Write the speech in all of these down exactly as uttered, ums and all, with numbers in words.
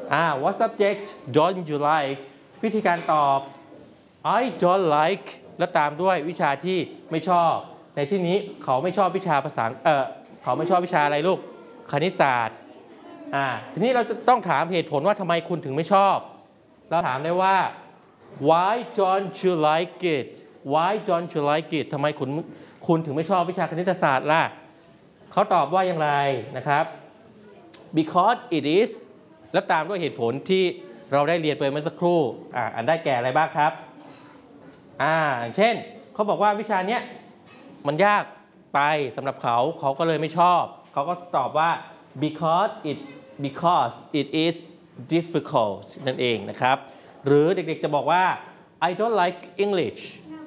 อ่า what subject don't you like วิธีการตอบ I don't like แล้วตามด้วยวิชาที่ไม่ชอบในที่นี้เขาไม่ชอบวิชาภาษาเออเขาไม่ชอบวิชาอะไรลูกคณิตศาสตร์อ่าทีนี้เราจะต้องถามเหตุผลว่าทำไมคุณถึงไม่ชอบเราถามได้ว่า why don't you like it why don't you like it ทำไมคุณคุณถึงไม่ชอบวิชาคณิตศาสตร์ล่ะเขาตอบว่าอย่างไรนะครับ because it is แล้วตามด้วยเหตุผลที่เราได้เรียนไปเมื่อสักครู่อ่าอันได้แก่อะไรบ้างครับอ่าอย่างเช่นเขาบอกว่าวิชาเนี้ยมันยากไปสำหรับเขาเขาก็เลยไม่ชอบเขาก็ตอบว่า because it because it is difficult นั่นเองนะครับหรือเด็กๆจะบอกว่า I don't like English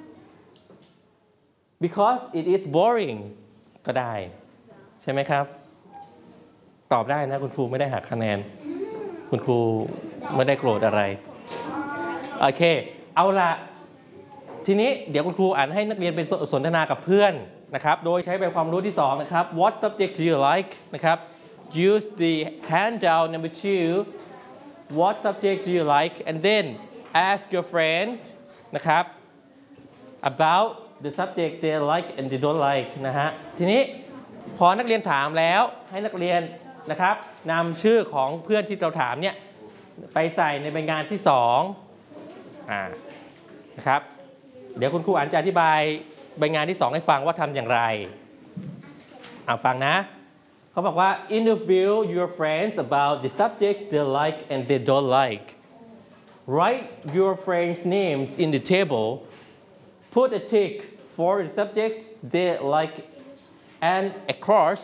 because it is boring ก็ได้ใช่ไหมครับตอบได้นะคุณครูไม่ได้หักคะแนนคุณครูไม่ได้โกรธอะไรโอเคเอาละทีนี้เดี๋ยวคุณครูอ่านให้นักเรียนไปสนทนากับเพื่อนนะครับโดยใช้แบบความรู้ที่สองนะครับ What subject do you like นะครับ use the handout number two What subject do you like and then ask your friend นะครับ about the subject they like and they don't like นะฮะทีนี้พอนักเรียนถามแล้วให้นักเรียนนะครับนำชื่อของเพื่อนที่เราถามเนี่ยไปใส่ในใบงานที่สองอ่านะครับเดี๋ยวคุณครูอ่านจะอธิบายใบงานที่สองให้ฟังว่าทำอย่างไรอ่าฟังนะเขาบอกว่า interview your friends about the subject they like and they don't like write your friends names in the table put a tick for the subjects they like and a cross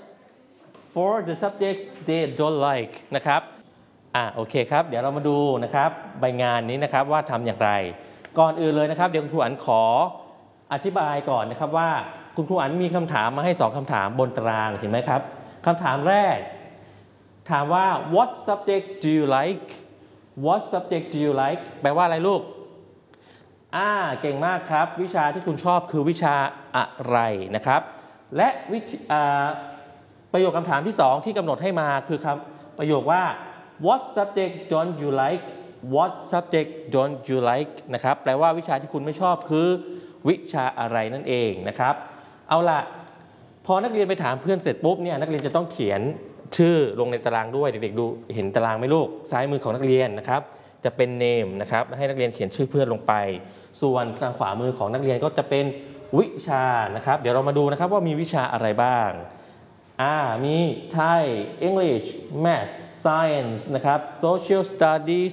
for the subjects they don't like นะครับอ่าโอเคครับเดี๋ยวเรามาดูนะครับใบงานนี้นะครับว่าทำอย่างไรก่อนอื่นเลยนะครับเดี๋ยวคุณครูอันขออธิบายก่อนนะครับว่าคุณครูอันมีคำถามมาให้สองคำถามบนตารางเห็นไหมครับคำถามแรกถามว่า what subject do you like what subject do you like แปลว่าอะไรลูกอ่าเก่งมากครับวิชาที่คุณชอบคือวิชาอะไรนะครับและวิอ่าประโยคคำถามที่สองที่กำหนดให้มาคือคำประโยคว่า what subject don't you like what subject don't you like นะครับแปลว่าวิชาที่คุณไม่ชอบคือวิชาอะไรนั่นเองนะครับเอาล่ะพอนักเรียนไปถามเพื่อนเสร็จปุ๊บเนี่ยนักเรียนจะต้องเขียนชื่อลงในตารางด้วยเด็กๆดูเห็นตารางไหมลูกซ้ายมือของนักเรียนนะครับจะเป็น name นะครับให้นักเรียนเขียนชื่อเพื่อนลงไปส่วนทางขวามือของนักเรียนก็จะเป็นวิชานะครับเดี๋ยวเรามาดูนะครับว่ามีวิชาอะไรบ้างอ่ามี Thai English Math Science นะครับ Social Studies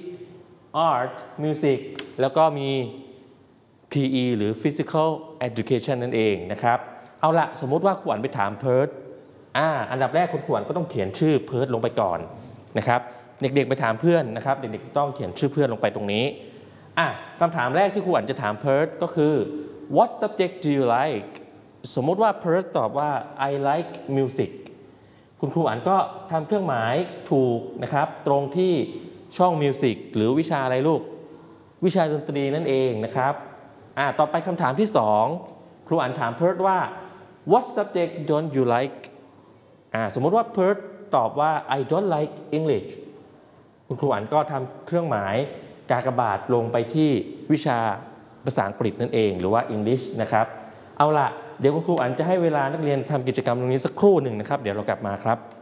Art Music แล้วก็มี พี อี หรือ Physical Education นั่นเองนะครับเอาละสมมุติว่าขวัญไปถามเพิร์ดอ่าอันดับแรกคุณขวัญก็ต้องเขียนชื่อเพิร์ดลงไปก่อนนะครับเด็กๆไปถามเพื่อนนะครับเด็กๆต้องเขียนชื่อเพื่อนลงไปตรงนี้อ่ะคำถามแรกที่ขวัญจะถามเพิร์ดก็คือ What subject do you like สมมติว่าเพิร์ดตอบว่า I like music คุณครูอันก็ทำเครื่องหมายถูกนะครับตรงที่ช่องมิวสิกหรือวิชาอะไรลูกวิชาดนตรีนั่นเองนะครับอ่าต่อไปคำถามที่สองครูอันถามเพิร์ดว่า What subject don't you like อ่าสมมติว่าเพิร์ดตอบว่า I don't like English คุณครูอันก็ทำเครื่องหมายกากบาทลงไปที่วิชาภาษาอังกฤษนั่นเองหรือว่า English นะครับเอาล่ะเดี๋ยวคุณครูอันจะให้เวลานักเรียนทำกิจกรรมตรงนี้สักครู่หนึ่งนะครับเดี๋ยวเรากลับมาครับ